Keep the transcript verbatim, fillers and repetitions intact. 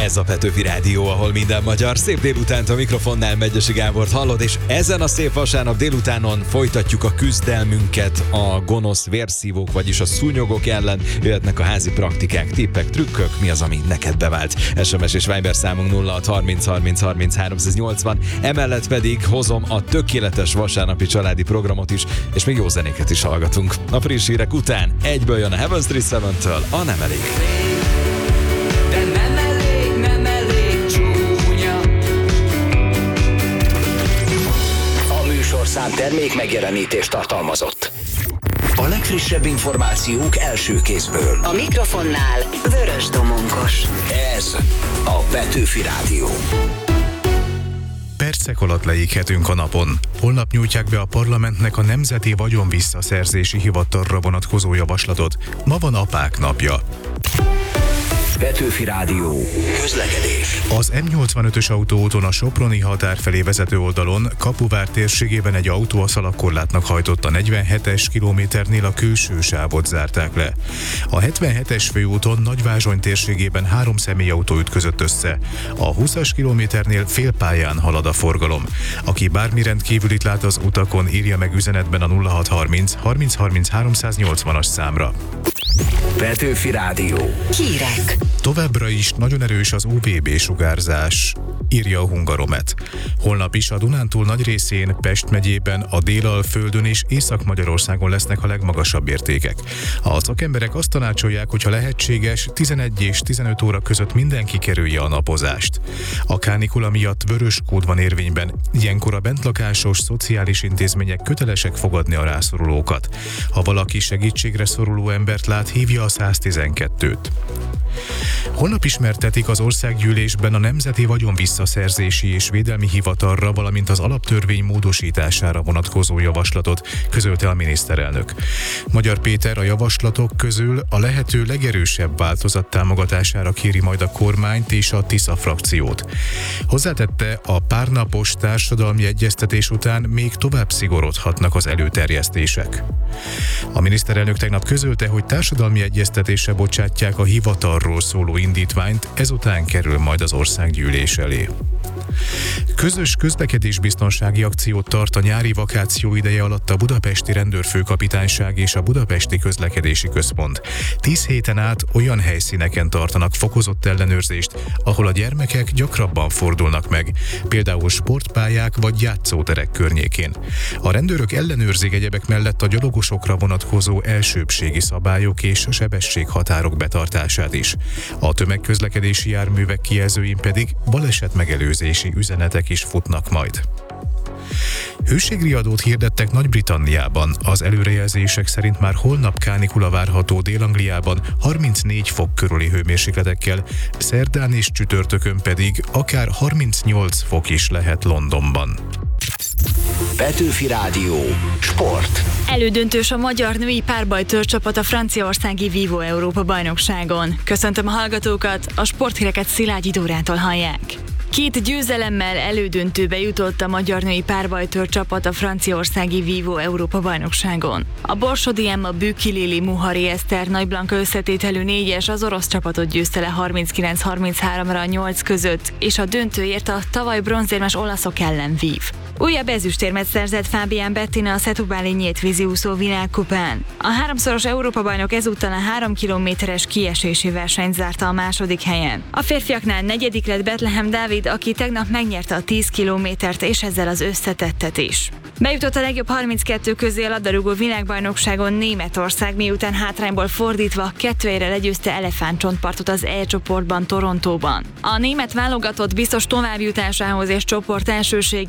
Ez a Petőfi Rádió, ahol minden magyar. Szép délutánt a mikrofonnál Megyesi Gábort hallod, és ezen a szép vasárnap délutánon folytatjuk a küzdelmünket a gonosz vérszívók, vagyis a szúnyogok ellen. Jöhetnek a házi praktikák, tippek, trükkök, mi az, ami neked bevált. es em es és Viber számunk nulla hat harminc harminc harminc háromszáznyolcvan, emellett pedig hozom a tökéletes vasárnapi családi programot is, és még jó zenéket is hallgatunk. A friss hírek után egyből jön a Heaven Street Seven-től a Nem elég. De nem elég, nem elég csúnya. A műsorszám termék megjelenítést tartalmazott. A legfrissebb információk első kézből. A mikrofonnál Vörös Domonkos. Ez a Petőfi Rádió. Percek alatt leéghetünk a napon. Holnap nyújtják be a parlamentnek a Nemzeti Vagyonvisszaszerzési Hivatalra vonatkozó javaslatot. Ma van Apák napja. Petőfi Rádió. Közlekedés. Az M nyolcvanötös autóúton a soproni határ felé vezető oldalon Kapuvár térségében egy autó a szalagkorlátnak hajtott, a negyvenhetes kilométernél a külső sávot zárták le. A hetvenhetes főúton Nagyvázsony térségében három személyautó ütközött össze. A húszas kilométernél félpályán halad a forgalom. Aki bármi rendkívülit lát az utakon, írja meg üzenetben a nulla hat harminc harminc harminc háromszáznyolcvanas számra. Petőfi Rádió. Hírek. Továbbra is nagyon erős az u vé bé sugárzás, írja a Hungaromet. Holnap is a Dunántúl nagy részén, Pest megyében, a Délalföldön és Észak-Magyarországon lesznek a legmagasabb értékek. A szakemberek azt tanácsolják, hogy ha lehetséges, tizenegy és tizenöt óra között mindenki kerülje a napozást. A kánikula miatt vörös kód van érvényben, ilyenkor a bentlakásos szociális intézmények kötelesek fogadni a rászorulókat. Ha valaki segítségre szoruló embert lát, hívja a száztizenkettőt. Holnap ismertetik az országgyűlésben a Nemzeti Vagyonvisszaszerzési és Védelmi Hivatalra, valamint az alaptörvény módosítására vonatkozó javaslatot, közölte a miniszterelnök. Magyar Péter a javaslatok közül a lehető legerősebb változat támogatására kéri majd a kormányt és a Tisza frakciót. Hozzátette, a párnapos társadalmi egyeztetés után még tovább szigorodhatnak az előterjesztések. A miniszterelnök tegnap közölte, hogy társadalmi egyeztetésre bocsátják a hivatalról szóló indítványt, ezután kerül majd az országgyűlés elé. Közös közlekedésbiztonsági akciót tart a nyári vakáció ideje alatt a Budapesti Rendőrfőkapitányság és a Budapesti Közlekedési Központ. Tíz héten át olyan helyszíneken tartanak fokozott ellenőrzést, ahol a gyermekek gyakrabban fordulnak meg, például sportpályák vagy játszóterek környékén. A rendőrök ellenőrzik egyebek mellett a gyalogosokra vonatkozó elsőbbségi szabályok és sebességhatárok betartását is. A tömegközlekedési járművek kijelzőin pedig balesetmegelőzési üzenetek is futnak majd. Hőségriadót hirdettek Nagy-Britanniában. Az előrejelzések szerint már holnap kánikula várható Dél-Angliában harmincnégy fok körüli hőmérsékletekkel, szerdán és csütörtökön pedig akár harmincnyolc fok is lehet Londonban. Petőfi Rádió. Sport. Elődöntős a magyar női párbajtőrcsapat a franciaországi Vivo Európa bajnokságon. Köszöntöm a hallgatókat, a sporthíreket Szilágyi Dórától hallják. Két győzelemmel elődöntőbe jutott a magyar női párbajtőrcsapat a franciaországi Vivo Európa bajnokságon. A Borsodi Emma, Bükki Lili, Muhari Eszter, Nagy Blanka összetételű négyes az orosz csapatot győzte le harminckilenc harminchárom-ra a nyolc között, és a döntőért a tavaly bronzérmes olaszok ellen vív. Újabb ezüstérmet szerzett Fabian Bettina a Setubáli nyílt víziúszó világkupán. A háromszoros Európa-bajnok ezúttal a három kilométeres kiesési versenyt zárta a második helyen. A férfiaknál negyedik lett Betlehem Dávid, aki tegnap megnyerte a tíz kilométert és ezzel az összetettet is. Bejutott a legjobb harminckettő közé a labdarúgó világbajnokságon Németország, miután hátrányból fordítva kettőre legyőzte Elefántcsontpartot az E csoportban Torontóban. A német válogatott biztos továbbjutásához és csoport elsőségéhez